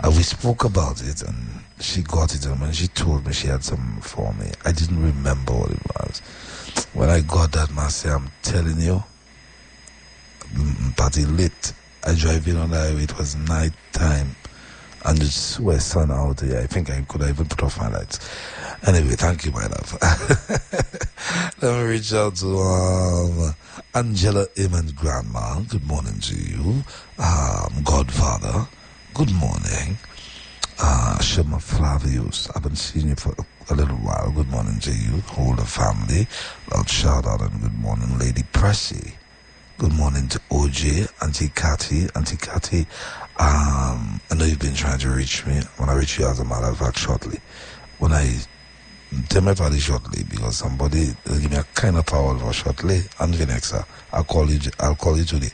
We spoke about it and she got it, and when she told me she had something for me, I didn't remember what it was. When I got that, I'm telling you, party lit. I drive in on the highway, it was night time, and it's where sun out here. I think I could have even put off my lights. Anyway, thank you, my love. Let me reach out to Angela Amen Grandma. Good morning to you. Godfather, good morning. Shema Flavius, I've been seeing you for a little while. Good morning to you. Whole of family. Loud shout out and good morning, Lady Pressy. Good morning to OJ, Auntie Cathy. Auntie Cathy, I know you've been trying to reach me. I'm gonna reach you as a matter of fact shortly. When I tell my party shortly, because somebody give me a kind of power for shortly. And Vinexa, I'll call you today.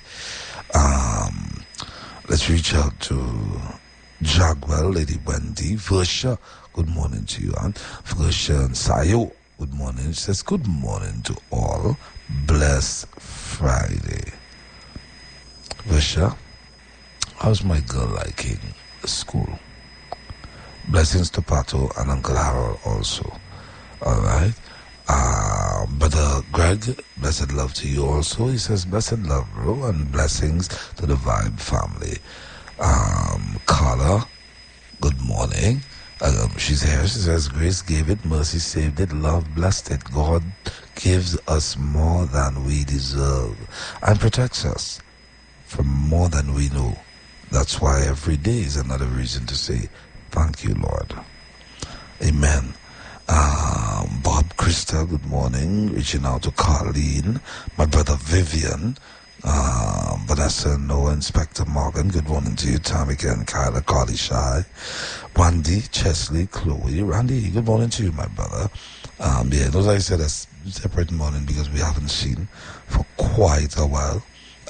Let's reach out to Jagwell, Lady Wendy, Versha, good morning to you, and Versha and Sayo, good morning. She says, good morning to all. Blessed Friday. Versha, how's my girl liking school? Blessings to Pato and Uncle Harold also. Alright. Brother Greg, blessed love to you also. He says, blessed love, bro, and blessings to the Vibe family. Carla, good morning. She's here. She says, grace gave it, mercy saved it, love blessed it. God gives us more than we deserve and protects us from more than we know. That's why every day is another reason to say, thank you, Lord. Amen. Bob Crystal, good morning. Reaching out to Carleen, my brother Vivian, Vanessa, Noah, Inspector Morgan, good morning to you. Tamika and Kyla, Carly Shy, Wendy, Chesley, Chloe, Randy, good morning to you, my brother. Those I said a separate morning because we haven't seen for quite a while.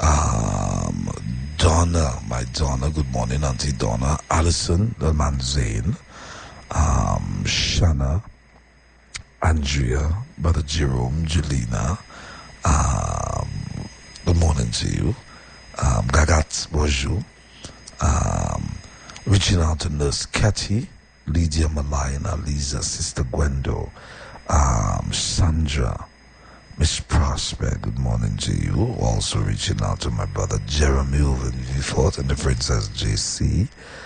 Donna, my Donna, good morning, Auntie Donna. Alison, the man Zane, Shanna, Andrea, Brother Jerome, Julina, good morning to you. Gagat, bonjour. Reaching out to Nurse Cathy, Lydia Malina, Lisa, Sister Gwendo, Sandra, Miss Prosper, good morning to you. Also reaching out to my brother Jeremy Oven Vifort and the Princess JC,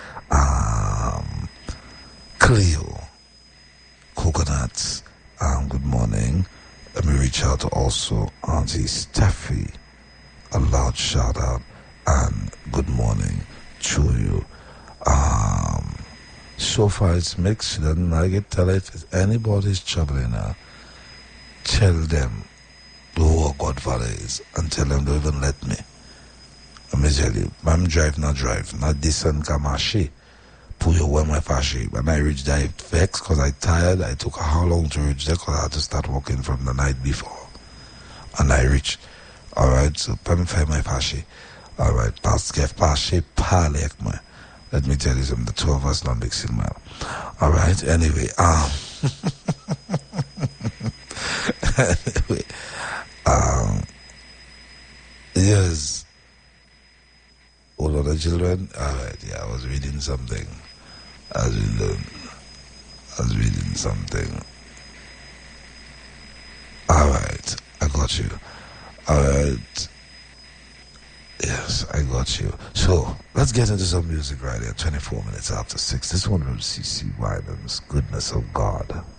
Cleo, Coconuts, good morning. Let me reach out to also Auntie Steffi, a loud shout out and good morning to you. So far it's mixed. She doesn't like it. Tell her if anybody's troubling her, tell them who our Godfather is and tell them don't even let me. Let me tell you, I'm drive, not decent kamashi. Put your way my fashi. When I reached there, I vexed because I tired. I took how long to reach there because I had to start walking from the night before. And I reached. Alright, so pamify my fashi. Alright, past Kev Pashi Palek my. Let me tell you something, the two of us not mixing well. Alright, anyway, yes. All of the children? Alright, yeah, I was reading something. I was reading something. Alright, I got you. Alright. Yes, I got you. So, let's get into some music right here. 24 minutes after 6. This one from CC Winans, Goodness of God.